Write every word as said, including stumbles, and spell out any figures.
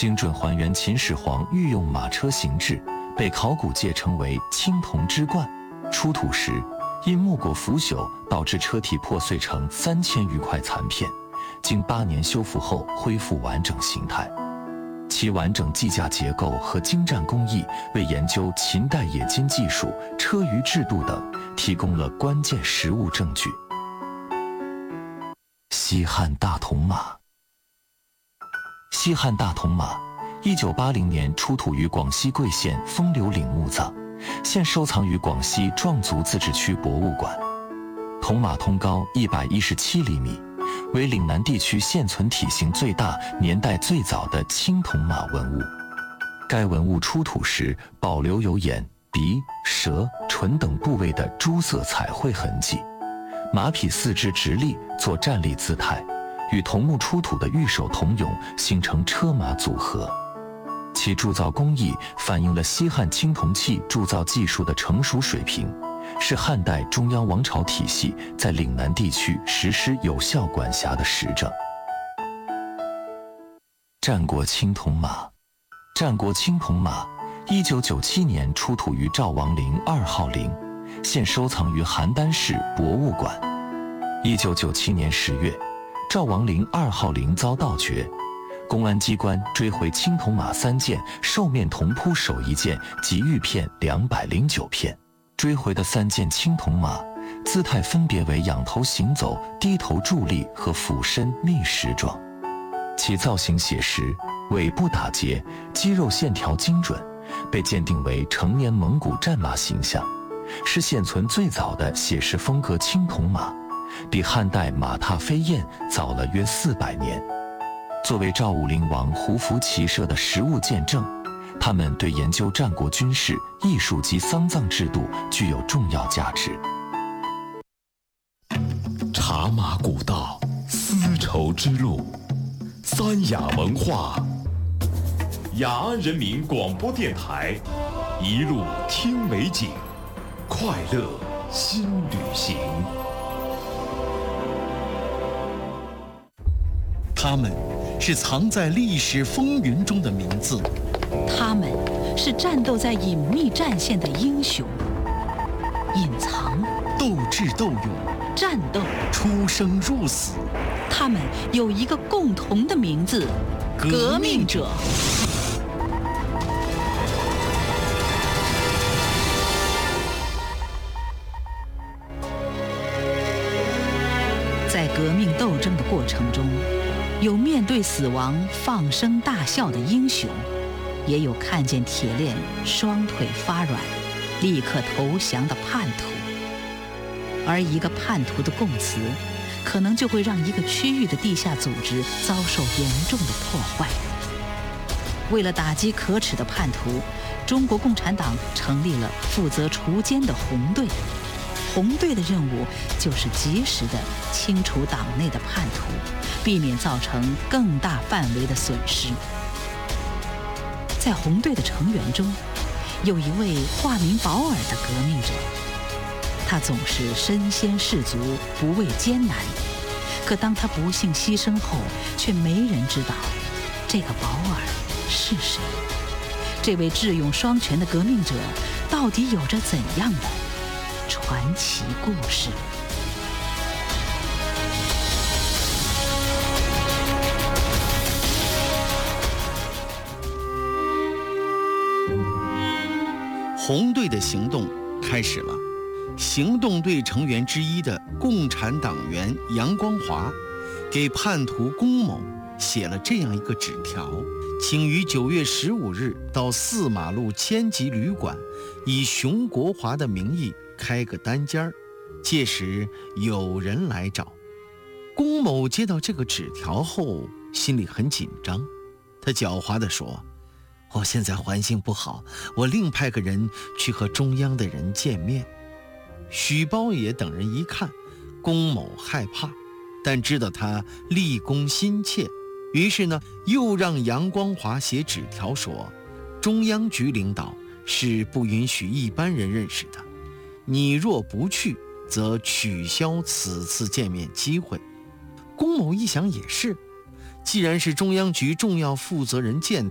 精准还原秦始皇御用马车形制，被考古界称为青铜之冠。出土时，因木椁腐朽，导致车体破碎成三千余块残片，经八年修复后恢复完整形态。其完整计价结构和精湛工艺，为研究秦代冶金技术、车舆制度等提供了关键实物证据。西汉大铜马。西汉大铜马，一九八零年出土于广西桂县风流岭墓葬，现收藏于广西壮族自治区博物馆。铜马通高一百一十七厘米，为岭南地区现存体型最大、年代最早的青铜马文物。该文物出土时保留有眼、鼻、舌、唇等部位的朱色彩绘痕迹，马匹四肢直立做站立姿态，与铜木出土的玉手铜俑形成车马组合。其铸造工艺反映了西汉青铜器铸造技术的成熟水平，是汉代中央王朝体系在岭南地区实施有效管辖的实证。战国青铜马。战国青铜马，一九九七年出土于赵王陵二号陵，现收藏于邯郸市博物馆。一九九七年十月，赵王陵二号陵遭盗掘，公安机关追回青铜马三件、兽面铜扑手一件及玉片两百零九片。追回的三件青铜马，姿态分别为仰头行走、低头伫立和俯身觅食状，其造型写实，尾部打结，肌肉线条精准，被鉴定为成年蒙古战马形象，是现存最早的写实风格青铜马，比汉代马踏飞燕早了约四百年。作为赵武灵王胡服骑射的实物见证，他们对研究战国军事、艺术及丧葬制度具有重要价值。 茶马古道，丝绸之路，三雅文化。雅安人民广播电台，一路听美景，快乐新旅行。 他们是藏在历史风云中的名字， 他们是战斗在隐秘战线的英雄，隐藏、 斗智斗勇、 战斗、 出生入死。 他们有一个共同的名字：革命者。在革命斗争的过程中，有面对死亡放声大笑的英雄，也有看见铁链双腿发软立刻投降的叛徒。而一个叛徒的供词，可能就会让一个区域的地下组织遭受严重的破坏。为了打击可耻的叛徒，中国共产党成立了负责除奸的红队。红队的任务就是及时地清除党内的叛徒，避免造成更大范围的损失。在红队的成员中，有一位化名保尔的革命者，他总是身先士卒，不畏艰难。可当他不幸牺牲后，却没人知道这个保尔是谁。这位智勇双全的革命者，到底有着怎样的传奇故事？ 红队的行动开始了。行动队成员之一的共产党员杨光华，给叛徒龚某写了这样一个纸条，请于九月十五日到四马路千吉旅馆，以熊国华的名义开个单间儿，届时有人来找。龚某接到这个纸条后，心里很紧张，他狡猾地说：“我现在环境不好，我另派个人去和中央的人见面。”许包野等人一看，龚某害怕，但知道他立功心切，于是呢，又让杨光华写纸条说，中央局领导是不允许一般人认识的，你若不去，则取消此次见面机会。龚某一想也是，既然是中央局重要负责人见